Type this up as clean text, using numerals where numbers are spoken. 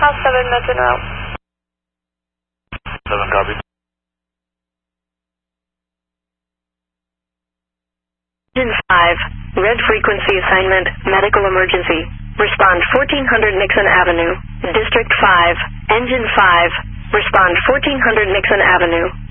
House 7, Metro Route. 7 copy. Engine 5, red frequency assignment, medical emergency. Respond 1400 Nixon Avenue, District 5, Engine 5. Respond 1400 Nixon Avenue.